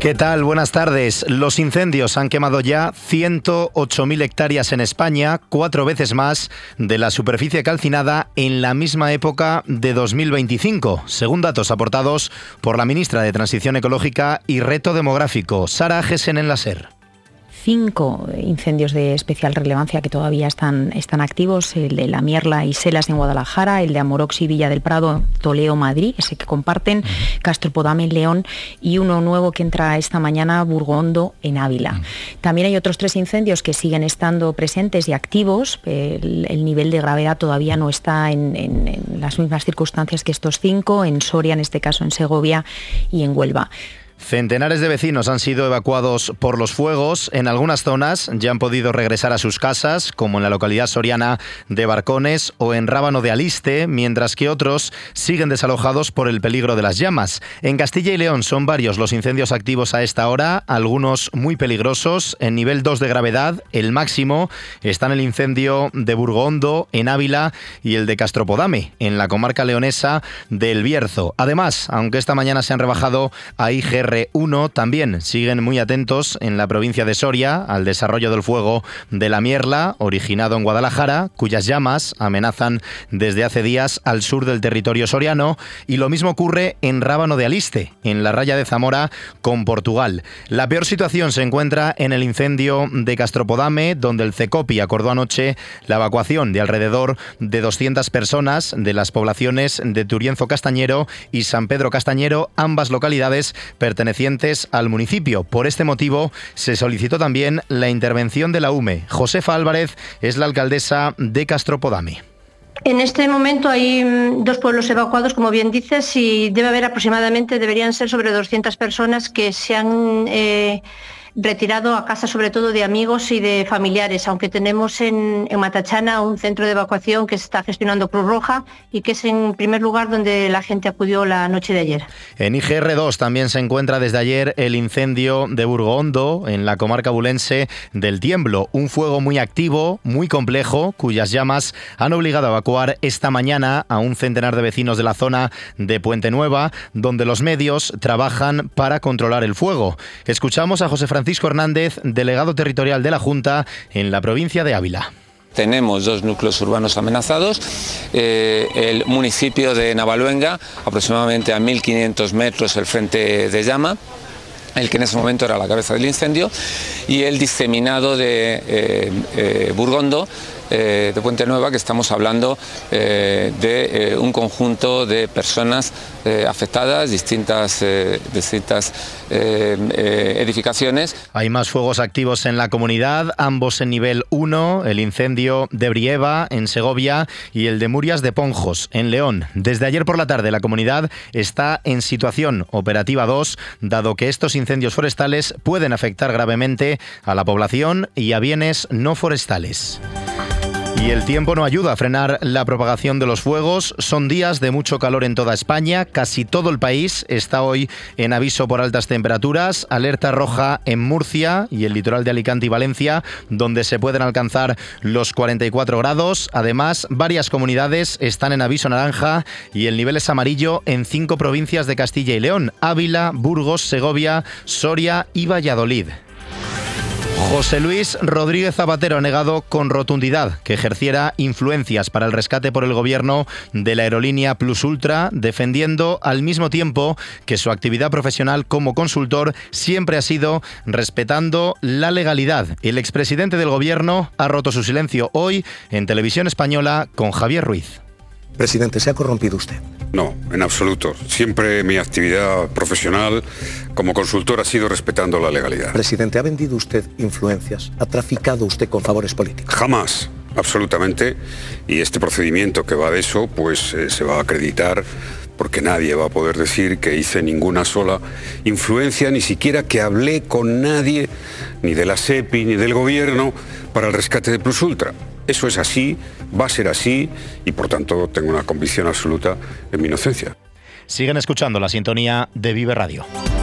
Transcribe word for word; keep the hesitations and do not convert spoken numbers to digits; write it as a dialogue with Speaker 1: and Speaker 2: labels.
Speaker 1: ¿Qué tal? Buenas tardes. Los incendios han quemado ya ciento ocho mil hectáreas en España, cuatro veces más de la superficie calcinada en la misma época de dos mil veinticinco, según datos aportados por la ministra de Transición Ecológica y Reto Demográfico, Sara Gessen en la SER.
Speaker 2: Cinco incendios de especial relevancia que todavía están, están activos, el de La Mierla y Selas en Guadalajara, el de Amorox y Villa del Prado, Toleo, Madrid, ese que comparten, uh-huh. Castropodame en León y uno nuevo que entra esta mañana, Burgondo en Ávila. Uh-huh. También hay otros tres incendios que siguen estando presentes y activos. El, el nivel de gravedad todavía no está en, en, en las mismas circunstancias que estos cinco, en Soria, en este caso en Segovia y en Huelva.
Speaker 1: Centenares de vecinos han sido evacuados por los fuegos. En algunas zonas ya han podido regresar a sus casas, como en la localidad soriana de Barcones o en Rábano de Aliste, mientras que otros siguen desalojados por el peligro de las llamas. En Castilla y León son varios los incendios activos a esta hora, algunos muy peligrosos. En nivel dos de gravedad, el máximo está en el incendio de Burgondo, en Ávila, y el de Castropodame, en la comarca leonesa del Bierzo. Además, aunque esta mañana se han rebajado a I G R uno, también siguen muy atentos en la provincia de Soria al desarrollo del fuego de La Mierla, originado en Guadalajara, cuyas llamas amenazan desde hace días al sur del territorio soriano, y lo mismo ocurre en Rábano de Aliste, en la raya de Zamora con Portugal. La peor situación se encuentra en el incendio de Castropodame, donde el CECOPI acordó anoche la evacuación de alrededor de doscientas personas de las poblaciones de Turienzo Castañero y San Pedro Castañero, ambas localidades pertenecientes al municipio. Por este motivo se solicitó también la intervención de la U M E. Josefa Álvarez es la alcaldesa de Castropodame.
Speaker 3: En este momento hay dos pueblos evacuados, como bien dices, y debe haber aproximadamente, deberían ser sobre doscientas personas que se han eh, retirado a casa, sobre todo de amigos y de familiares, aunque tenemos en, en Matachana un centro de evacuación que se está gestionando Cruz Roja y que es en primer lugar donde la gente acudió la noche de ayer.
Speaker 1: En I G R dos también se encuentra desde ayer el incendio de Burgondo, en la comarca bulense del Tiemblo, un fuego muy activo, muy complejo, cuyas llamas han obligado a evacuar esta mañana a un centenar de vecinos de la zona de Puente Nueva, donde los medios trabajan para controlar el fuego. Escuchamos a José Francisco Francisco Hernández, delegado territorial de la Junta en la provincia de Ávila.
Speaker 4: Tenemos dos núcleos urbanos amenazados, eh, el municipio de Navaluenga, aproximadamente a mil quinientos metros el frente de llama, el que en ese momento era la cabeza del incendio, y el diseminado de eh, eh, Burgondo, eh, de Puente Nueva, que estamos hablando eh, de eh, un conjunto de personas eh, afectadas, distintas, eh, distintas eh, eh, edificaciones.
Speaker 1: Hay más fuegos activos en la comunidad, ambos en nivel uno, el incendio de Brieva en Segovia y el de Murias de Ponjos en León. Desde ayer por la tarde la comunidad está en situación operativa dos, dado que estos incendios forestales pueden afectar gravemente a la población y a bienes no forestales. Y el tiempo no ayuda a frenar la propagación de los fuegos. Son días de mucho calor en toda España. Casi todo el país está hoy en aviso por altas temperaturas. Alerta roja en Murcia y el litoral de Alicante y Valencia, donde se pueden alcanzar los cuarenta y cuatro grados. Además, varias comunidades están en aviso naranja y el nivel es amarillo en cinco provincias de Castilla y León: Ávila, Burgos, Segovia, Soria y Valladolid. José Luis Rodríguez Zapatero ha negado con rotundidad que ejerciera influencias para el rescate por el gobierno de la aerolínea Plus Ultra, defendiendo al mismo tiempo que su actividad profesional como consultor siempre ha sido respetando la legalidad. El expresidente del gobierno ha roto su silencio hoy en Televisión Española con Javier Ruiz.
Speaker 5: Presidente, ¿se ha corrompido usted?
Speaker 6: No, en absoluto. Siempre mi actividad profesional como consultor ha sido respetando la legalidad.
Speaker 5: Presidente, ¿ha vendido usted influencias? ¿Ha traficado usted con favores políticos?
Speaker 6: Jamás, absolutamente. Y este procedimiento que va de eso, pues eh, se va a acreditar, porque nadie va a poder decir que hice ninguna sola influencia, ni siquiera que hablé con nadie, ni de la SEPI, ni del gobierno, para el rescate de Plus Ultra. Eso es así, va a ser así, y por tanto tengo una convicción absoluta en mi inocencia.
Speaker 1: Siguen escuchando la sintonía de Vive Radio.